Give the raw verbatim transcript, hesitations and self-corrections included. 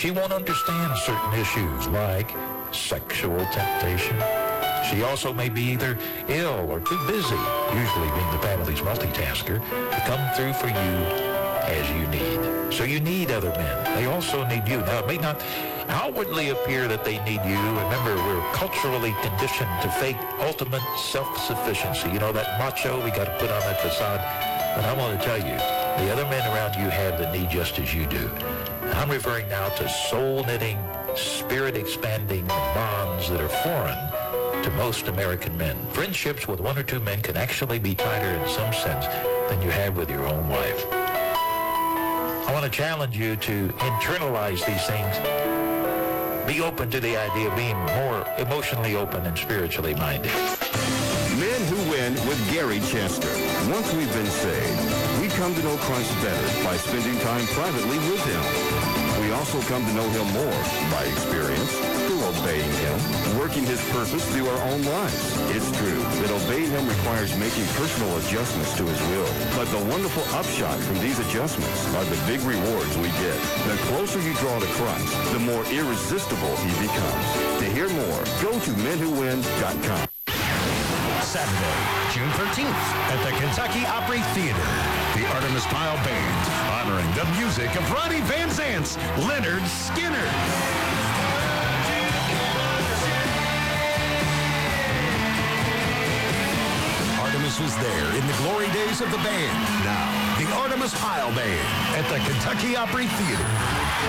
She won't understand certain issues like sexual temptation. She also may be either ill or too busy, usually being the family's multitasker, to come through for you as you need. So you need other men. They also need you. Now, it may not outwardly appear that they need you. Remember, we're culturally conditioned to fake ultimate self-sufficiency. You know, that macho we got to put on that facade. But I want to tell you, the other men around you have the need just as you do. I'm referring now to soul-knitting, spirit-expanding bonds that are foreign to most American men. Friendships with one or two men can actually be tighter in some sense than you have with your own wife. I want to challenge you to internalize these things. Be open to the idea of being more emotionally open and spiritually minded. Men Who Win with Gary Chester. Once we've been saved, we come to know Christ better by spending time privately with him. We also come to know him more by experience, through obeying him, working his purpose through our own lives. It's true that obeying him requires making personal adjustments to his will. But the wonderful upshot from these adjustments are the big rewards we get. The closer you draw to Christ, the more irresistible he becomes. To hear more, go to men who win dot com. Saturday, June thirteenth, at the Kentucky Opry Theater. The Artemis Pyle Band, honoring the music of Ronnie Van Zant's Lynyrd Skynyrd. Artemis was there in the glory days of the band. Now, the Artemis Pyle Band at the Kentucky Opry Theater.